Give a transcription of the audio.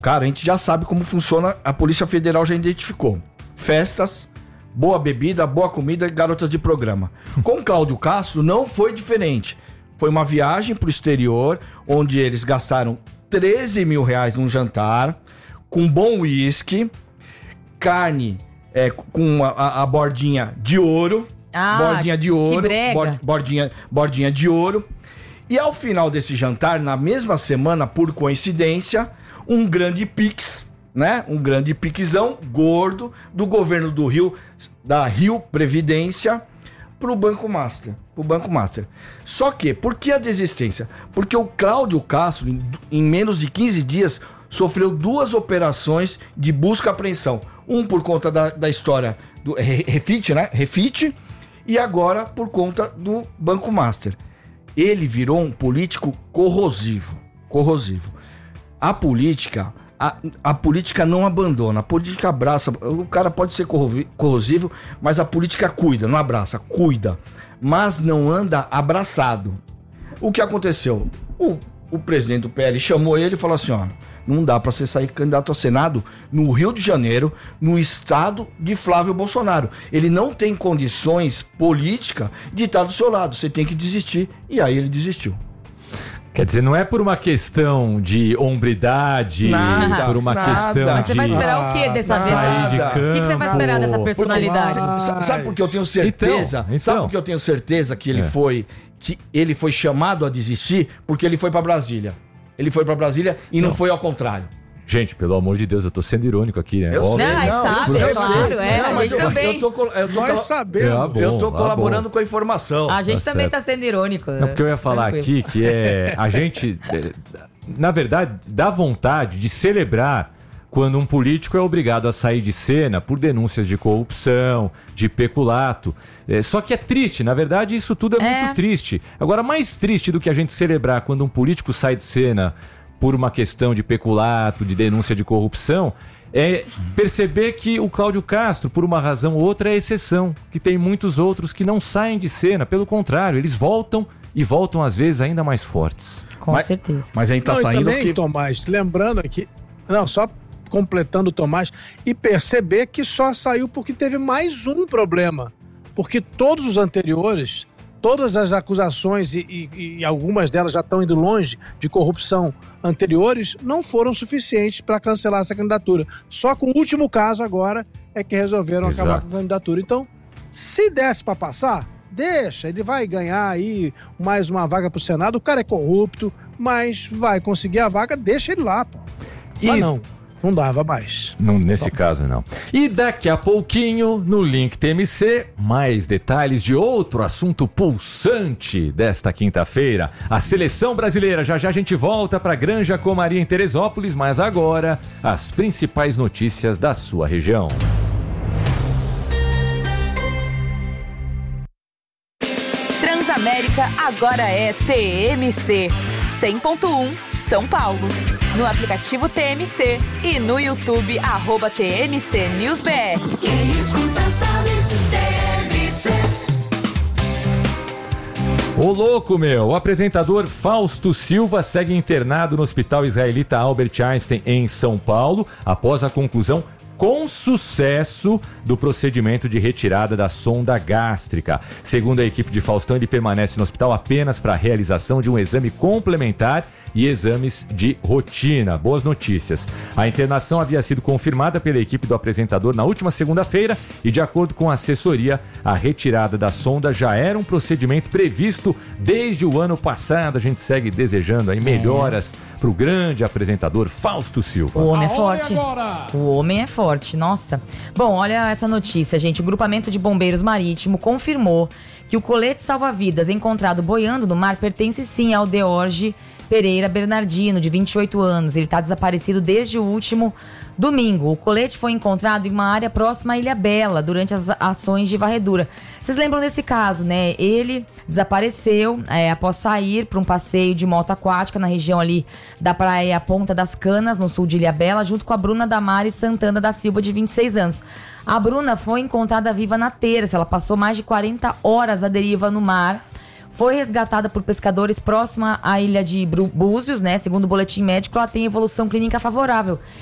Cara, a gente já sabe como funciona, a Polícia Federal já identificou. Festas, boa bebida, boa comida e garotas de programa. Com Cláudio Castro não foi diferente. Foi uma viagem pro exterior, onde eles gastaram 13 mil reais num jantar, com bom uísque, carne com a bordinha de ouro, bordinha de ouro, bordinha de ouro. E ao final desse jantar, na mesma semana, por coincidência, um grande pix, né? Um grande pixão gordo do governo do Rio, da Rio Previdência, pro Banco Master. Só que, por que a desistência? Porque o Cláudio Castro, em menos de 15 dias, sofreu 2 operações de busca e apreensão. Um por conta da história do Refit, né? Refit, e agora por conta do Banco Master. Ele virou um político corrosivo. A política não abandona, a política abraça. O cara pode ser corrosivo, mas a política cuida, não abraça, cuida. Mas não anda abraçado. O que aconteceu? O presidente do PL chamou ele e falou assim, ó, não dá pra você sair candidato ao Senado no Rio de Janeiro, no estado de Flávio Bolsonaro. Ele não tem condições políticas de estar do seu lado, você tem que desistir. E aí ele desistiu. Quer dizer, não é por uma questão de hombridade, por uma questão Mas você vai esperar o quê dessa vez? Sair de campo. O que você vai esperar dessa personalidade? Sabe por que eu tenho certeza? Então. Sabe por que eu tenho certeza que ele foi chamado a desistir? Porque ele foi pra Brasília. Ele foi pra Brasília e não foi ao contrário. Gente, pelo amor de Deus, eu tô sendo irônico aqui, né? Eu sei, claro, a gente também. Eu tô colaborando com a informação. A gente também tá sendo irônico. Não, porque eu ia falar aqui que a gente, na verdade, dá vontade de celebrar quando um político é obrigado a sair de cena por denúncias de corrupção, de peculato. Só que é triste, na verdade, isso tudo é muito triste. Agora, mais triste do que a gente celebrar quando um político sai de cena por uma questão de peculato, de denúncia de corrupção, é perceber que o Cláudio Castro, por uma razão ou outra, é exceção, que tem muitos outros que não saem de cena, pelo contrário, eles voltam e voltam às vezes ainda mais fortes. Com certeza. Mas aí tá saindo também, que... Tomás, lembrando aqui, só completando o Tomás, e perceber que só saiu porque teve mais um problema, porque todos os anteriores... Todas as acusações e algumas delas já estão indo longe de corrupção anteriores não foram suficientes para cancelar essa candidatura. Só com o último caso agora é que resolveram acabar com a candidatura. Então, se desse para passar, deixa. Ele vai ganhar aí mais uma vaga para o Senado. O cara é corrupto, mas vai conseguir a vaga, deixa ele lá, pô. Mas não dava mais. Não, nesse caso, não. E daqui a pouquinho, no Link TMC, mais detalhes de outro assunto pulsante desta quinta-feira. A seleção brasileira. Já a gente volta para Granja Comaria em Teresópolis, mas agora, as principais notícias da sua região. Transamérica agora é TMC 100.1 São Paulo. No aplicativo TMC e no YouTube, @TMC News BR. Quem escuta sabe, TMC. Ô louco, meu! O apresentador Fausto Silva segue internado no Hospital Israelita Albert Einstein, em São Paulo, após a conclusão com sucesso do procedimento de retirada da sonda gástrica. Segundo a equipe de Faustão, ele permanece no hospital apenas para a realização de um exame complementar e exames de rotina. Boas notícias. A internação havia sido confirmada pela equipe do apresentador na última segunda-feira e, de acordo com a assessoria, a retirada da sonda já era um procedimento previsto desde o ano passado. A gente segue desejando aí melhoras para o grande apresentador Fausto Silva. O homem é forte. O homem é forte, nossa. Bom, olha essa notícia, gente. O grupamento de bombeiros marítimo confirmou que o colete salva-vidas encontrado boiando no mar pertence sim ao Deorge Pereira Bernardino, de 28 anos. Ele está desaparecido desde o último domingo. O colete foi encontrado em uma área próxima à Ilha Bela, durante as ações de varredura. Vocês lembram desse caso, né? Ele desapareceu após sair para um passeio de moto aquática na região ali da praia Ponta das Canas, no sul de Ilha Bela, junto com a Bruna Damares Santana da Silva, de 26 anos. A Bruna foi encontrada viva na terça. Ela passou mais de 40 horas à deriva no mar. foi resgatada por pescadores próxima à ilha de Búzios, né? Segundo o boletim médico, ela tem evolução clínica favorável.